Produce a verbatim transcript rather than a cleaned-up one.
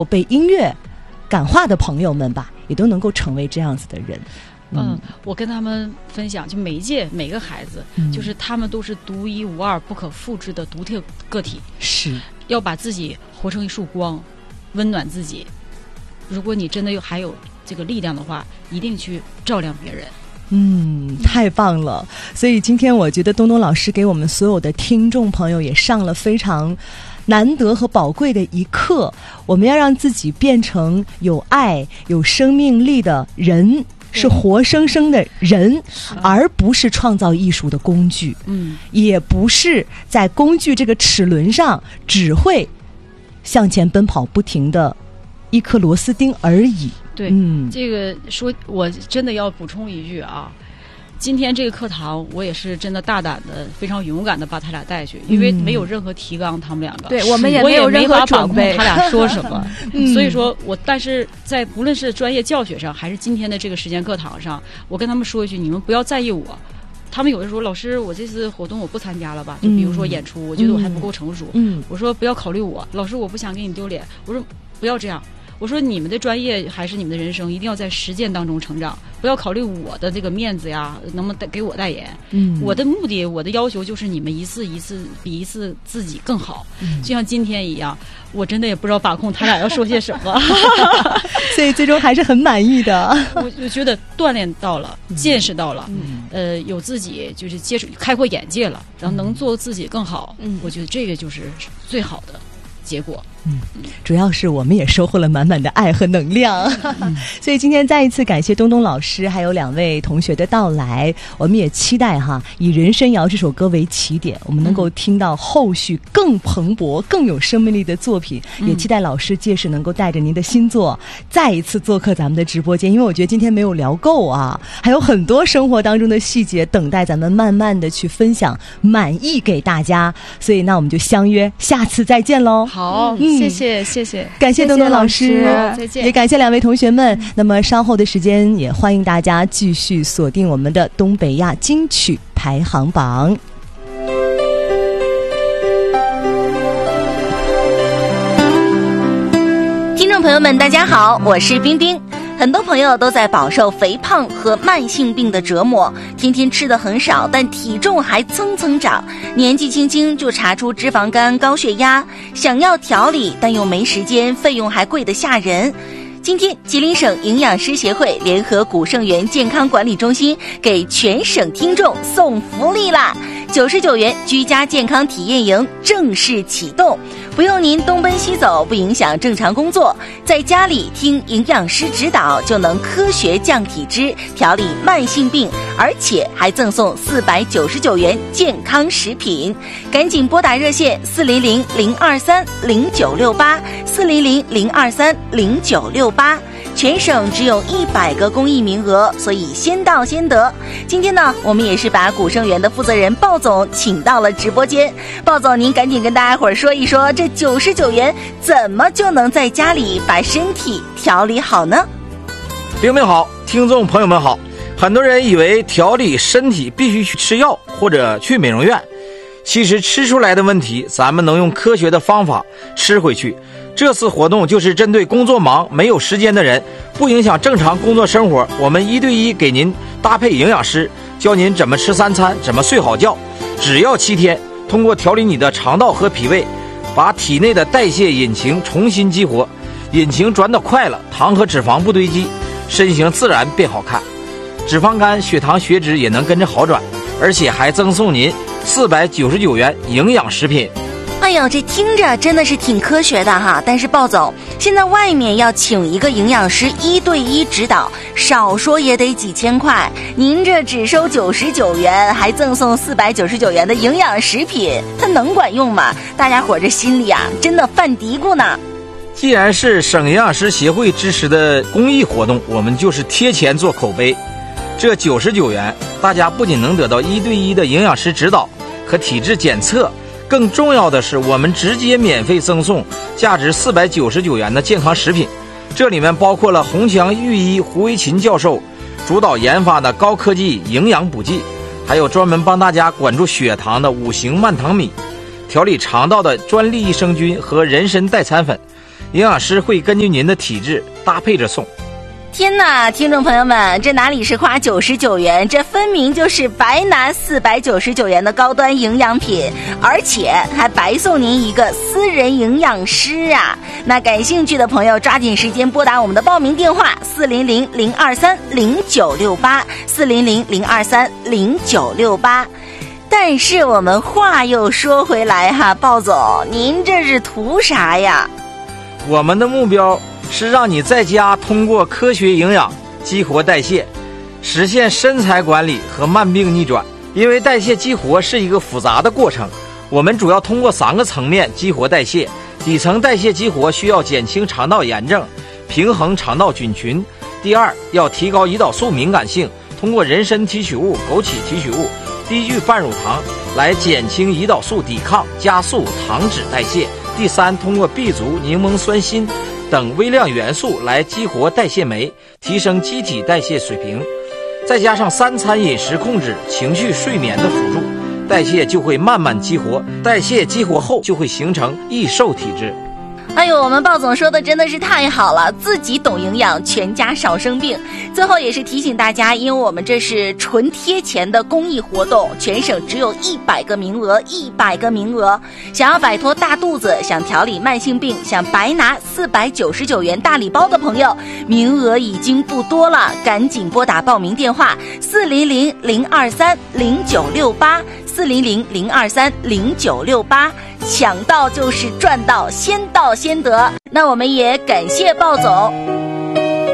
被音乐感化的朋友们吧，也都能够成为这样子的人。 嗯，我跟他们分享，就每一届每个孩子、嗯，就是他们都是独一无二、不可复制的独特个体， 是要把自己活成一束光，温暖自己。如果你真的有还有这个力量的话，一定去照亮别人。 嗯，太棒了！所以今天我觉得东东老师给我们所有的听众朋友也上了非常难得和宝贵的一课，我们要让自己变成有爱、有生命力的人。是活生生的人，而不是创造艺术的工具。嗯，也不是在工具这个齿轮上只会向前奔跑不停的一颗螺丝钉而已。 对，嗯，这个说我真的要补充一句啊，今天这个课堂我也是真的大胆的非常勇敢的把他俩带去，因为没有任何提纲，他们两个、嗯、 对我们也没有任何准备他俩说什么、嗯、所以说我但是在无论是专业教学上还是今天的这个实践课堂上，我跟他们说一句，你们不要在意我。他们有的时候，老师我这次活动我不参加了吧，就比如说演出、嗯、我觉得我还不够成熟、嗯、我说不要考虑我，老师我不想给你丢脸，我说不要这样，我说你们的专业还是你们的人生一定要在实践当中成长，不要考虑我的这个面子呀能不能给我代言。嗯，我的目的我的要求就是你们一次一次比一次自己更好、嗯、就像今天一样，我真的也不知道把控他俩要说些什么所以最终还是很满意的我我觉得锻炼到了、嗯、见识到了、嗯、呃，有自己就是接触开阔眼界了，然后能做自己更好、嗯、我觉得这个就是最好的结果。 嗯，主要是我们也收获了满满的爱和能量、嗯、所以今天再一次感谢东东老师还有两位同学的到来，我们也期待哈以人参谣这首歌为起点，我们能够听到后续更蓬勃更有生命力的作品、嗯、也期待老师届时能够带着您的新作再一次做客咱们的直播间，因为我觉得今天没有聊够啊，还有很多生活当中的细节等待咱们慢慢的去分享满意给大家，所以那我们就相约下次再见喽。 好、 嗯谢谢谢谢， 感谢东东老师， 谢谢老师，再见。 也感谢两位同学们。那么稍后的时间，也欢迎大家继续锁定我们的东北亚金曲排行榜。 听众朋友们，大家好，我是冰冰。很多朋友都在饱受肥胖和慢性病的折磨，天天吃的很少，但体重还蹭蹭涨，年纪轻轻就查出脂肪肝、高血压，想要调理但又没时间，费用还贵得吓人。今天吉林省营养师协会联合古盛源健康管理中心给全省听众送福利啦！九十九元居家健康体验营正式启动，不用您东奔西走，不影响正常工作，在家里听营养师指导就能科学降体脂、调理慢性病，而且还赠送四百九十九元健康食品。赶紧拨打热线四零零零二三零九六八四零零零二三零九六八。全省只有一百个公益名额，所以先到先得。今天呢，我们也是把古盛源的负责人鲍总请到了直播间。鲍总，您赶紧跟大家伙儿说一说，这九十九元怎么就能在家里把身体调理好呢？ 冰冰好，听众朋友们好。很多人以为调理身体必须去吃药或者去美容院，其实吃出来的问题，咱们能用科学的方法吃回去。这次活动就是针对工作忙没有时间的人，不影响正常工作生活，我们一对一给您搭配营养师，教您怎么吃三餐，怎么睡好觉。只要七天，通过调理你的肠道和脾胃，把体内的代谢引擎重新激活，引擎转得快了，糖和脂肪不堆积，身形自然变好看，脂肪肝、血糖、血脂也能跟着好转，而且还赠送您四百九十九元营养食品。 哎呦，这听着真的是挺科学的哈！但是鲍总，现在外面要请一个营养师一对一指导，少说也得几千块。您这只收九十九元，还赠送四百九十九元的营养食品，它能管用吗？大家伙这心里啊，真的犯嘀咕呢。 既然是省营养师协会支持的公益活动，我们就是贴钱做口碑。这九十九元，大家不仅能得到一对一的营养师指导和体质检测，更重要的是，我们直接免费赠送价值四百九十九元的健康食品。这里面包括了红墙御医胡维琴教授主导研发的高科技营养补剂，还有专门帮大家管住血糖的五行慢糖米，调理肠道的专利益生菌和人参代餐粉， 营养师会根据您的体质搭配着送。 天哪，听众朋友们，这哪里是花九十九元，这分明就是白拿四百九十九元的高端营养品，而且还白送您一个私人营养师啊！那感兴趣的朋友抓紧时间拨打我们的报名电话四零零零二三零九六八四零零零二三零九六八。但是我们话又说回来哈，鲍总，您这是图啥呀？ 我们的目标是让你在家通过科学营养激活代谢，实现身材管理和慢病逆转。因为代谢激活是一个复杂的过程，我们主要通过三个层面激活代谢。底层代谢激活需要减轻肠道炎症，平衡肠道菌群。第二，要提高胰岛素敏感性，通过人参提取物、枸杞提取物、低聚半乳糖来减轻胰岛素抵抗，加速糖脂代谢。第三，通过 B 族、柠檬酸锌等微量元素来激活代谢酶，提升机体代谢水平，再加上三餐饮食控制、情绪睡眠的辅助，代谢就会慢慢激活。代谢激活后就会形成易瘦体质。 哎呦，我们鲍总说的真的是太好了，自己懂营养，全家少生病。最后也是提醒大家，因为我们这是纯贴钱的公益活动，全省只有一百个名额，一百个名额。想要摆脱大肚子，想调理慢性病，想白拿四百九十九元大礼包的朋友，名额已经不多了，赶紧拨打报名电话四零零零二三零九六八四零零零二三零九六八，抢到就是赚到，先到先得。那我们也感谢鲍总。